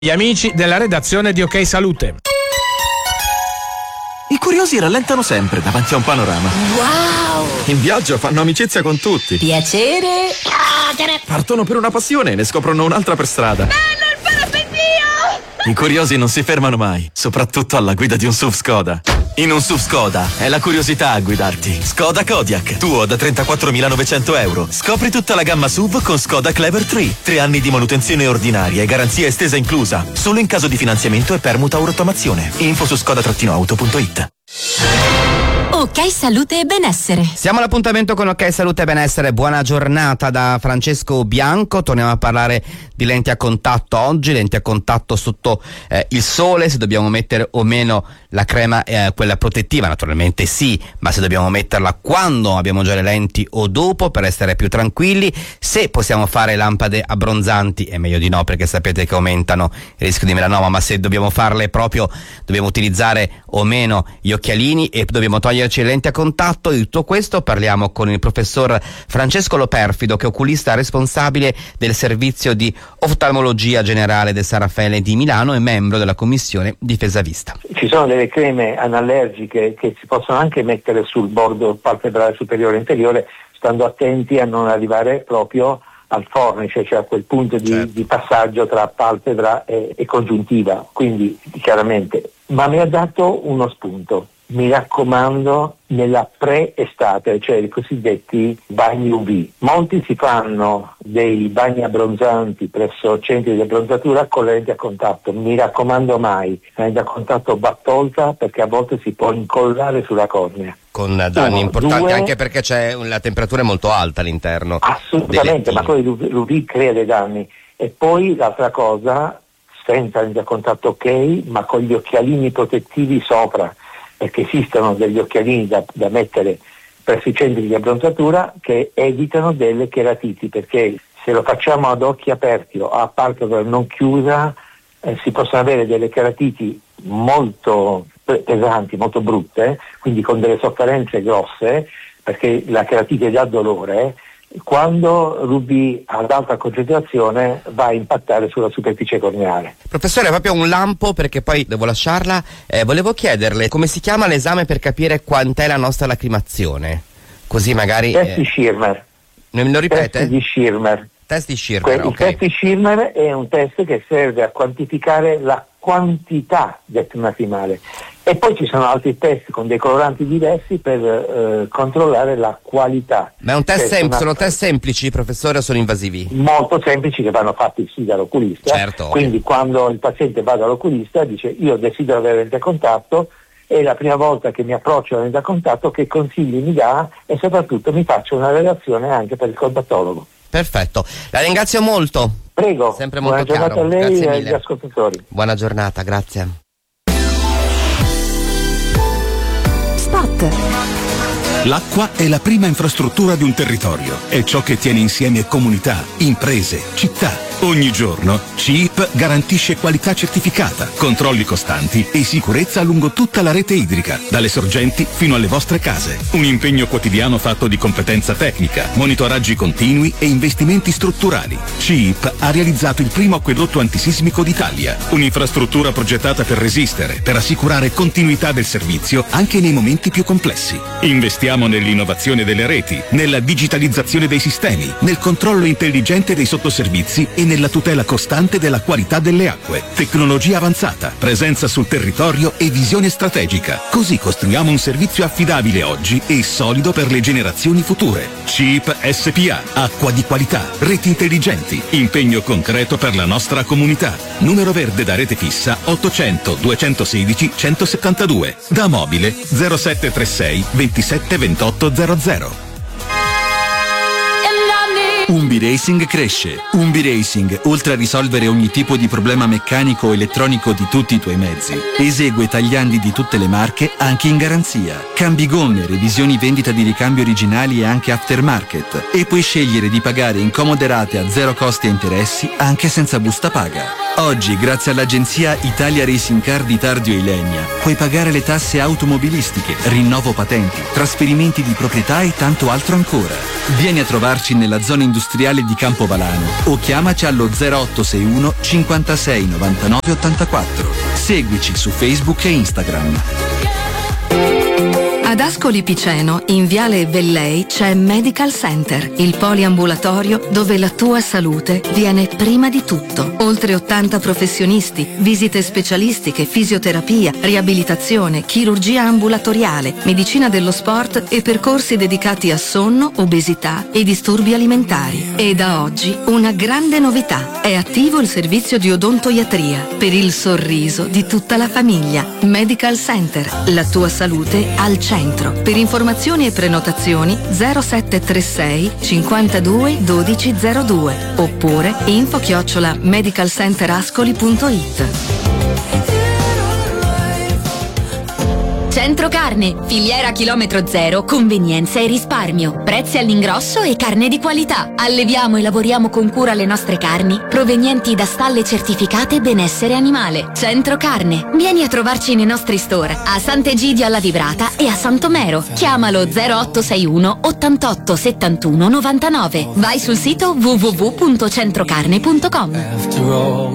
Gli amici della redazione di OK Salute. I curiosi rallentano sempre davanti a un panorama. Wow! In viaggio fanno amicizia con tutti. Piacere. Partono per una passione e ne scoprono un'altra per strada. Bello il parapendio! I curiosi non si fermano mai, soprattutto alla guida di un SUV Skoda. In un SUV Skoda è la curiosità a guidarti. Skoda Kodiaq, tuo da 34.900 euro. Scopri tutta la gamma SUV con Skoda Clever 3. 3 anni di manutenzione ordinaria e garanzia estesa inclusa. Solo in caso di finanziamento e permuta o rottamazione. Info su skoda-auto.it. OK Salute e Benessere. Siamo all'appuntamento con OK Salute e Benessere. Buona giornata da Francesco Bianco. Torniamo a parlare di lenti a contatto oggi, lenti a contatto sotto il sole, se dobbiamo mettere o meno la crema, quella protettiva. Naturalmente sì, ma se dobbiamo metterla quando abbiamo già le lenti o dopo, per essere più tranquilli. Se possiamo fare lampade abbronzanti è meglio di no, perché sapete che aumentano il rischio di melanoma, ma se dobbiamo farle proprio, dobbiamo utilizzare o meno gli occhialini e dobbiamo toglierci le lenti a contatto. Di tutto questo parliamo con il professor Francesco Loperfido, che è oculista responsabile del servizio di oftalmologia generale del San Raffaele di Milano e membro della commissione Difesa Vista. Ci sono delle creme anallergiche che si possono anche mettere sul bordo palpebrale superiore e inferiore, stando attenti a non arrivare proprio al fornice, cioè a quel punto di passaggio tra palpebra e congiuntiva. Quindi chiaramente, ma mi ha dato uno spunto. Mi raccomando, nella pre-estate, cioè i cosiddetti bagni UV. Molti si fanno dei bagni abbronzanti presso centri di abbronzatura con le lenti a contatto. Mi raccomando mai, la lente a contatto va tolta, perché a volte si può incollare sulla cornea. Con danni importanti, anche perché la temperatura è molto alta all'interno. Assolutamente, ma poi l'UV crea dei danni. E poi l'altra cosa, senza lente a contatto ok, ma con gli occhialini protettivi sopra, perché esistono degli occhialini da mettere presso i centri di abbronzatura che evitano delle cheratiti, perché se lo facciamo ad occhi aperti o a palpebra non chiusa si possono avere delle cheratiti molto pesanti, molto brutte, quindi con delle sofferenze grosse, perché la cheratite dà dolore. Quando l'UV ad alta concentrazione va a impattare sulla superficie corneale. Professore, proprio un lampo, perché poi devo lasciarla. Volevo chiederle come si chiama l'esame per capire quant'è la nostra lacrimazione, così magari test di Schirmer. Me lo ripete? Test di Schirmer. Test di Schirmer, Il test di Schirmer è un test che serve a quantificare la quantità di acne lacrimale. E poi ci sono altri test con dei coloranti diversi per controllare la qualità. Ma è un test sono test semplici, professore, o sono invasivi? Molto semplici, che vanno fatti sì dall'oculista. Certo. Quindi quando il paziente va dall'oculista dice: io desidero avere lente a contatto, è la prima volta che mi approccio alla lente a contatto, che consigli mi dà, e soprattutto mi faccio una relazione anche per il contattologo. Perfetto, la ringrazio molto. Prego. Sempre molto buona giornata chiaro. a lei Grazie e mille. agli ascoltatori. Buona giornata, grazie. Spot. L'acqua è la prima infrastruttura di un territorio, è ciò che tiene insieme comunità, imprese, città. Ogni giorno CIP garantisce qualità certificata, controlli costanti e sicurezza lungo tutta la rete idrica, dalle sorgenti fino alle vostre case. Un impegno quotidiano fatto di competenza tecnica, monitoraggi continui e investimenti strutturali. CIP ha realizzato il primo acquedotto antisismico d'Italia, un'infrastruttura progettata per resistere, per assicurare continuità del servizio anche nei momenti più complessi. Investiamo nell'innovazione delle reti, nella digitalizzazione dei sistemi, nel controllo intelligente dei sottoservizi e nella tutela costante della qualità delle acque. Tecnologia avanzata, presenza sul territorio e visione strategica. Così costruiamo un servizio affidabile oggi e solido per le generazioni future. CIP SPA, acqua di qualità, reti intelligenti, impegno concreto per la nostra comunità. Numero verde da rete fissa 800 216 172. Da mobile 0736 27 28 00. Umbi Racing cresce. Umbi Racing, oltre a risolvere ogni tipo di problema meccanico o elettronico di tutti i tuoi mezzi, esegue tagliandi di tutte le marche anche in garanzia. Cambi gomme, revisioni, vendita di ricambi originali e anche aftermarket. E puoi scegliere di pagare in comode rate a zero costi e interessi anche senza busta paga. Oggi, grazie all'agenzia Italia Racing Car di Tardio Ilenia, puoi pagare le tasse automobilistiche, rinnovo patenti, trasferimenti di proprietà e tanto altro ancora. Vieni a trovarci nella zona industriale industriale di Campovalano o chiamaci allo 0861 56 99 84. Seguici su Facebook e Instagram. Ad Ascoli Piceno, in Viale Vellei, c'è Medical Center, il poliambulatorio dove la tua salute viene prima di tutto. Oltre 80 professionisti, visite specialistiche, fisioterapia, riabilitazione, chirurgia ambulatoriale, medicina dello sport e percorsi dedicati a sonno, obesità e disturbi alimentari. E da oggi una grande novità. È attivo il servizio di odontoiatria per il sorriso di tutta la famiglia. Medical Center, la tua salute al centro. Per informazioni e prenotazioni 0736 52 1202 oppure info@medicalcenterascoli.it. Centro Carne, filiera chilometro zero, convenienza e risparmio, prezzi all'ingrosso e carne di qualità. Alleviamo e lavoriamo con cura le nostre carni provenienti da stalle certificate benessere animale. Centro Carne, vieni a trovarci nei nostri store a Sant'Egidio alla Vibrata e a Santomero. Chiamalo 0861 88 71 99. Vai sul sito www.centrocarne.com.